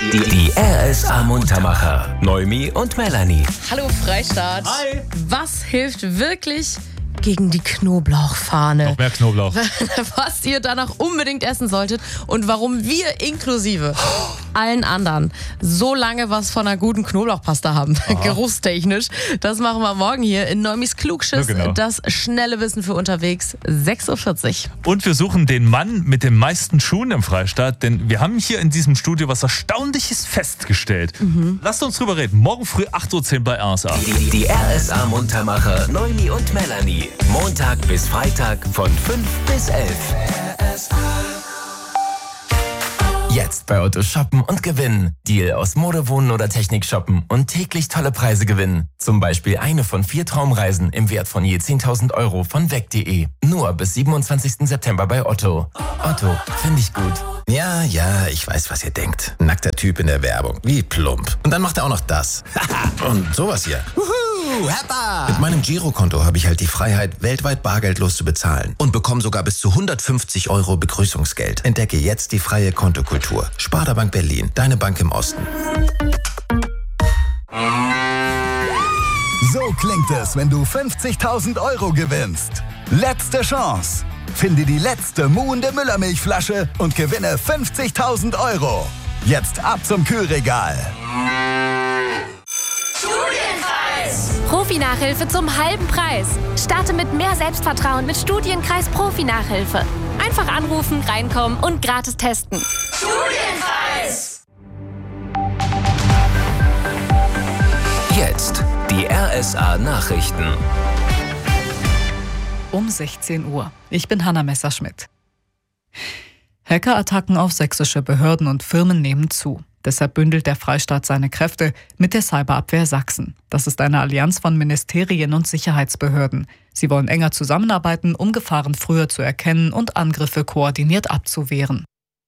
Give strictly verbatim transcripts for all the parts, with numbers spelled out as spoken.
Die, die R S A-Muntermacher. Noemi und Melanie. Hallo Freistaat. Hi. Was hilft wirklich gegen die Knoblauchfahne? Noch mehr Knoblauch. Was ihr danach unbedingt essen solltet und warum wir inklusive allen anderen so lange was von einer guten Knoblauchpasta haben, geruchstechnisch. Das machen wir morgen hier in Neumis Klugschiss. Ja, genau. Das schnelle Wissen für unterwegs, sechs Uhr vierzig. Und wir suchen den Mann mit den meisten Schuhen im Freistaat, denn wir haben hier in diesem Studio was Erstaunliches festgestellt. Mhm. Lasst uns drüber reden. Morgen früh acht Uhr zehn bei R S A. Die, die R S A-Muntermacher Noemi und Melanie. Montag bis Freitag von fünf bis elf. Jetzt bei Otto shoppen und gewinnen. Deal aus Mode, Wohnen oder Technik shoppen und täglich tolle Preise gewinnen. Zum Beispiel eine von vier Traumreisen im Wert von je zehntausend Euro von weg punkt de. Nur bis siebenundzwanzigsten September bei Otto. Otto, finde ich gut. Ja, ja, ich weiß, was ihr denkt. Nackter Typ in der Werbung. Wie plump. Und dann macht er auch noch das. Und sowas hier. Wuhu, Heppa! Mit meinem Girokonto habe ich halt die Freiheit, weltweit bargeldlos zu bezahlen. Und bekomme sogar bis zu hundertfünfzig Euro Begrüßungsgeld. Entdecke jetzt die freie Kontokultur. Sparda Bank Berlin, deine Bank im Osten. So klingt es, wenn du fünfzigtausend Euro gewinnst. Letzte Chance. Finde die letzte muhende Müllermilchflasche und gewinne fünfzigtausend Euro. Jetzt ab zum Kühlregal. Studienkreis! Profi-Nachhilfe zum halben Preis. Starte mit mehr Selbstvertrauen mit Studienkreis Profi-Nachhilfe. Einfach anrufen, reinkommen und gratis testen. Studienkreis! Jetzt die R S A-Nachrichten. Um sechzehn Uhr. Ich bin Hanna Messerschmidt. Hackerattacken auf sächsische Behörden und Firmen nehmen zu. Deshalb bündelt der Freistaat seine Kräfte mit der Cyberabwehr Sachsen. Das ist eine Allianz von Ministerien und Sicherheitsbehörden. Sie wollen enger zusammenarbeiten, um Gefahren früher zu erkennen und Angriffe koordiniert abzuwehren.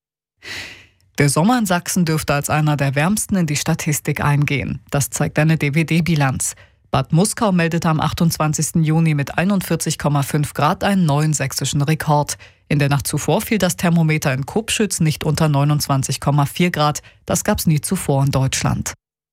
Der Sommer in Sachsen dürfte als einer der wärmsten in die Statistik eingehen. Das zeigt eine D W D-Bilanz. Bad Muskau meldete am achtundzwanzigsten Juni mit einundvierzig Komma fünf Grad einen neuen sächsischen Rekord. In der Nacht zuvor fiel das Thermometer in Kubschütz nicht unter neunundzwanzig Komma vier Grad. Das gab es nie zuvor in Deutschland.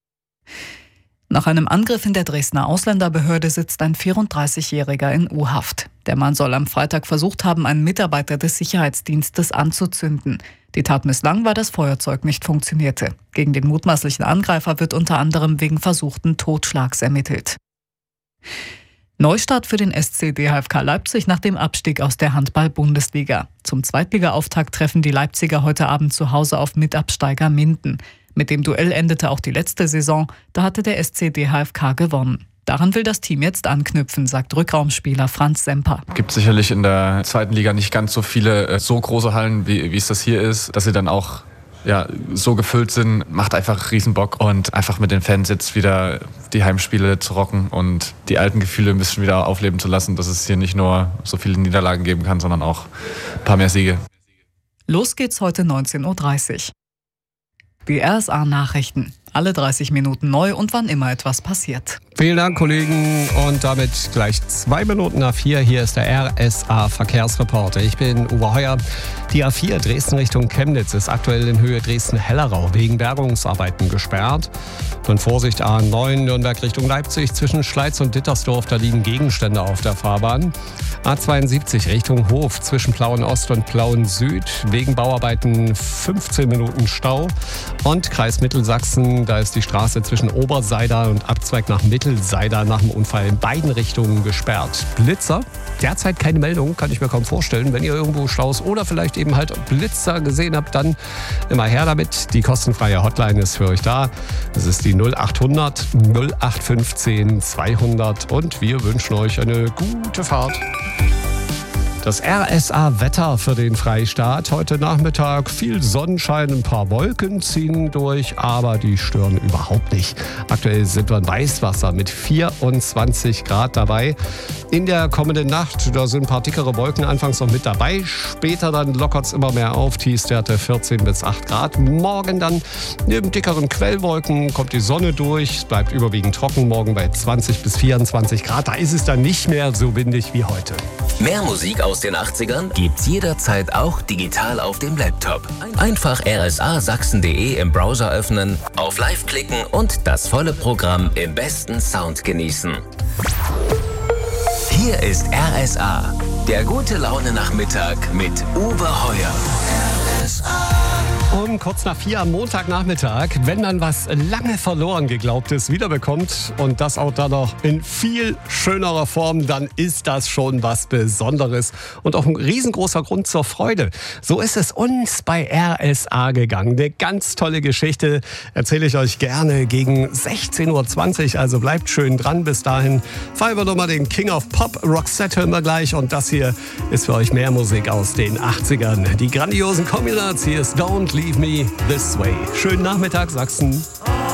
Nach einem Angriff in der Dresdner Ausländerbehörde sitzt ein vierunddreißigjähriger in U-Haft. Der Mann soll am Freitag versucht haben, einen Mitarbeiter des Sicherheitsdienstes anzuzünden. Die Tat misslang, weil das Feuerzeug nicht funktionierte. Gegen den mutmaßlichen Angreifer wird unter anderem wegen versuchten Totschlags ermittelt. Neustart für den S C D H F K Leipzig nach dem Abstieg aus der Handball-Bundesliga. Zum Zweitliga-Auftakt treffen die Leipziger heute Abend zu Hause auf Mitabsteiger Minden. Mit dem Duell endete auch die letzte Saison, da hatte der S C D H F K gewonnen. Daran will das Team jetzt anknüpfen, sagt Rückraumspieler Franz Semper. Es gibt sicherlich in der zweiten Liga nicht ganz so viele so große Hallen, wie, wie es das hier ist, dass sie dann auch ja, so gefüllt sind. Macht einfach riesen Bock und einfach mit den Fans jetzt wieder die Heimspiele zu rocken und die alten Gefühle ein bisschen wieder aufleben zu lassen, dass es hier nicht nur so viele Niederlagen geben kann, sondern auch ein paar mehr Siege. Los geht's heute neunzehn Uhr dreißig. Die R S A-Nachrichten. Alle dreißig Minuten neu und wann immer etwas passiert. Vielen Dank, Kollegen. Und damit gleich zwei Minuten nach vier. Hier ist der R S A-Verkehrsreporter. Ich bin Uwe Heuer. Die A vier Dresden Richtung Chemnitz ist aktuell in Höhe Dresden-Hellerau wegen Bergungsarbeiten gesperrt. Und Vorsicht A neun Nürnberg Richtung Leipzig zwischen Schleiz und Dittersdorf. Da liegen Gegenstände auf der Fahrbahn. A zweiundsiebzig Richtung Hof zwischen Plauen Ost und Plauen Süd. Wegen Bauarbeiten fünfzehn Minuten Stau. Und Kreis Mittelsachsen. Da ist die Straße zwischen Oberseida und Abzweig nach Mittelseida nach dem Unfall in beiden Richtungen gesperrt. Blitzer, derzeit keine Meldung, kann ich mir kaum vorstellen. Wenn ihr irgendwo Staus oder vielleicht eben halt Blitzer gesehen habt, dann immer her damit. Die kostenfreie Hotline ist für euch da. Das ist die null achthundert null acht fünfzehn zweihundert und wir wünschen euch eine gute Fahrt. Das R S A-Wetter für den Freistaat. Heute Nachmittag viel Sonnenschein, ein paar Wolken ziehen durch, aber die stören überhaupt nicht. Aktuell sind wir in Weißwasser mit vierundzwanzig Grad dabei. In der kommenden Nacht, da sind ein paar dickere Wolken anfangs noch mit dabei. Später dann lockert es immer mehr auf, Tiefstwerte vierzehn bis acht Grad. Morgen dann neben dickeren Quellwolken kommt die Sonne durch. Es bleibt überwiegend trocken, morgen bei zwanzig bis vierundzwanzig Grad. Da ist es dann nicht mehr so windig wie heute. Mehr Musik aus aus den achtzigern gibt's jederzeit auch digital auf dem Laptop. Einfach r s a sachsen punkt d e im Browser öffnen, auf Live klicken und das volle Programm im besten Sound genießen. Hier ist R S A, der gute Laune Nachmittag mit Uwe Heuer. R S A. Um kurz nach vier am Montagnachmittag, wenn man was lange verloren geglaubtes wiederbekommt und das auch dann noch in viel schönerer Form, dann ist das schon was Besonderes und auch ein riesengroßer Grund zur Freude. So ist es uns bei R S A gegangen. Eine ganz tolle Geschichte erzähle ich euch gerne gegen sechzehn Uhr zwanzig, also bleibt schön dran. Bis dahin feiern wir nochmal den King of Pop, Roxette hören wir gleich und das hier ist für euch mehr Musik aus den achtzigern. Die grandiosen Kombinats, hier ist Don't Leave Me This Way. Schönen Nachmittag, Sachsen.